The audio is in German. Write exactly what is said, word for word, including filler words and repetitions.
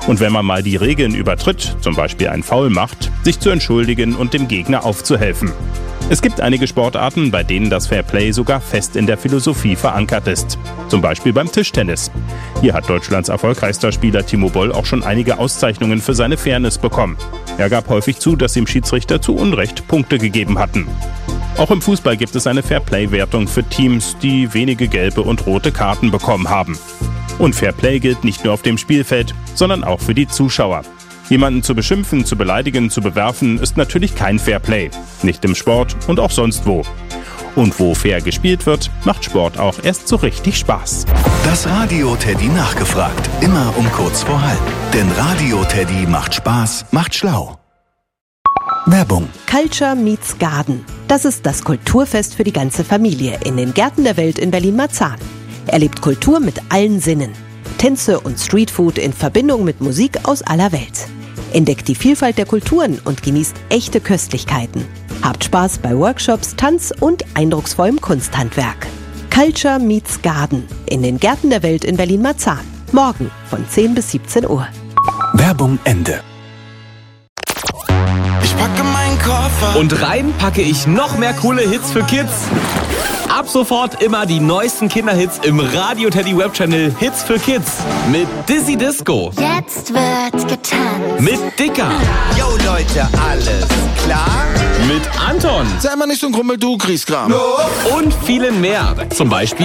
Und wenn man mal die Regeln übertritt, zum Beispiel ein Foul macht, sich zu entschuldigen und dem Gegner aufzuhelfen. Es gibt einige Sportarten, bei denen das Fairplay sogar fest in der Philosophie verankert ist. Zum Beispiel beim Tischtennis. Hier hat Deutschlands erfolgreichster Spieler Timo Boll auch schon einige Auszeichnungen für seine Fairness bekommen. Er gab häufig zu, dass ihm Schiedsrichter zu Unrecht Punkte gegeben hatten. Auch im Fußball gibt es eine Fairplay-Wertung für Teams, die wenige gelbe und rote Karten bekommen haben. Und Fairplay gilt nicht nur auf dem Spielfeld, sondern auch für die Zuschauer. Jemanden zu beschimpfen, zu beleidigen, zu bewerfen, ist natürlich kein Fairplay. Nicht im Sport und auch sonst wo. Und wo fair gespielt wird, macht Sport auch erst so richtig Spaß. Das Radio Teddy nachgefragt. Immer um kurz vor halb. Denn Radio Teddy macht Spaß, macht schlau. Werbung. Culture meets Garden. Das ist das Kulturfest für die ganze Familie in den Gärten der Welt in Berlin-Marzahn. Erlebt Kultur mit allen Sinnen. Tänze und Streetfood in Verbindung mit Musik aus aller Welt. Entdeckt die Vielfalt der Kulturen und genießt echte Köstlichkeiten. Habt Spaß bei Workshops, Tanz und eindrucksvollem Kunsthandwerk. Culture meets Garden in den Gärten der Welt in Berlin-Marzahn. Morgen von zehn bis siebzehn Uhr. Werbung Ende. Ich packe meinen Koffer und rein packe ich noch mehr coole Hits für Kids. Ab sofort immer die neuesten Kinderhits im Radio Teddy Webchannel Hits für Kids. Mit Dizzy Disco. Jetzt wird getanzt. Mit Dicker. Yo Leute, alles klar? Mit Anton. Sei mal nicht so ein Grummel, du Griesgram. No. Und vielen mehr. Zum Beispiel